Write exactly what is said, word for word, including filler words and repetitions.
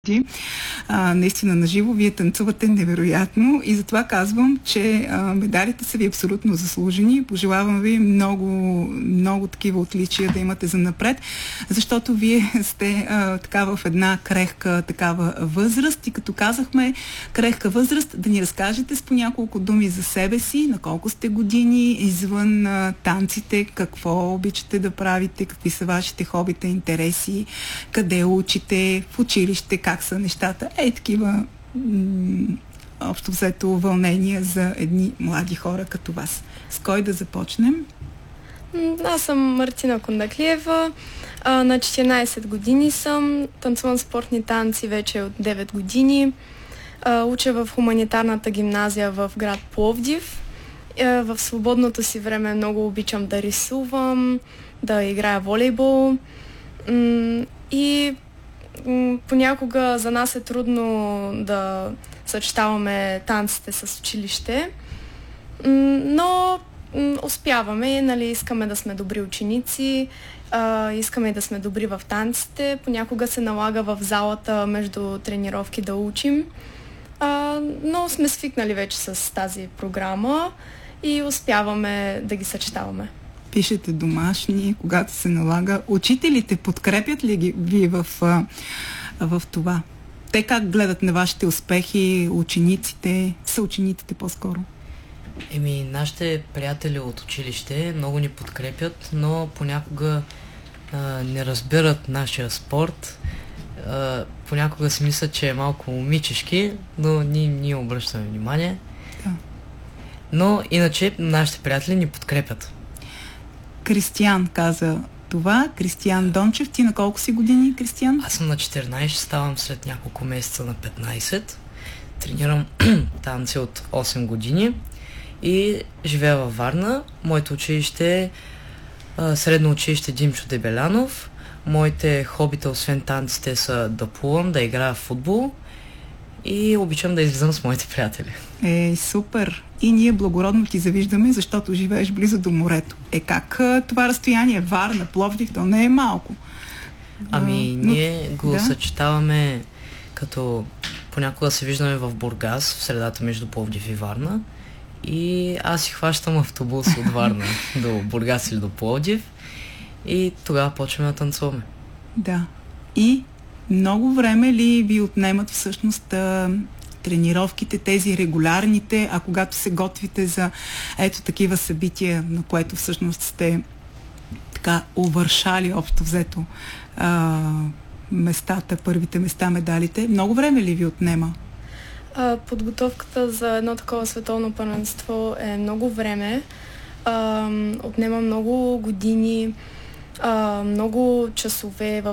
А, наистина наживо вие танцувате невероятно и затова казвам, че а, медалите са ви абсолютно заслужени. Пожелавам ви много, много такива отличия да имате за напред, защото вие сте а, така в една крехка такава възраст и като казахме крехка възраст, да ни разкажете с по няколко думи за себе си, на колко сте години, извън а, танците, какво обичате да правите, какви са вашите хобита, интереси, къде учите, в училище, как са нещата. Ей, такива м- общо взето вълнения за едни млади хора като вас. С кой да започнем? Аз съм Мартина Кондаклиева. А, на четиринайсет години съм. Танцувам спортни танци вече от девет години. А, уча в хуманитарната гимназия в град Пловдив. А, в свободното си време много обичам да рисувам, да играя волейбол. М- и понякога за нас е трудно да съчетаваме танците с училище, но успяваме, нали, искаме да сме добри ученици, искаме да сме добри в танците, понякога се налага в залата между тренировки да учим, но сме свикнали вече с тази програма и успяваме да ги съчетаваме. Пишете домашни, когато се налага. Учителите подкрепят ли ги вие в, в това? Те как гледат на вашите успехи, учениците, съучениците по-скоро? Еми, нашите приятели от училище много ни подкрепят, но понякога а, не разбират нашия спорт. А, понякога си мислят, че е малко момичешки, но ние, ние обръщаме внимание. Да. Но иначе нашите приятели ни подкрепят. Кристиян каза това. Кристиян Дончев. Ти на колко си години, Кристиян? Аз съм на четиринайсет, ставам след няколко месеца на петнайсет. Тренирам танци от осем години и живея във Варна. Моето училище е средно училище Димчо Дебелянов. Моите хобита, освен танците, са да плувам, да играя в футбол и обичам да излизам с моите приятели. Е, супер! И ние благородно ти завиждаме, защото живееш близо до морето. Е, как това разстояние? Варна, Пловдив, то не е малко. Ами, Но, ние го да? съчетаваме като понякога се виждаме в Бургас, в средата между Пловдив и Варна. И аз си хващам автобус от Варна до Бургас или до Пловдив и тогава почваме да танцуваме. Да. И много време ли ви отнемат всъщност а, тренировките, тези регулярните, а когато се готвите за ето такива събития, на което всъщност сте така увършали общо взето а, местата, първите места, медалите, много време ли ви отнема? А, подготовката за едно такова световно първенство е много време. А, отнема много години, а, много часове в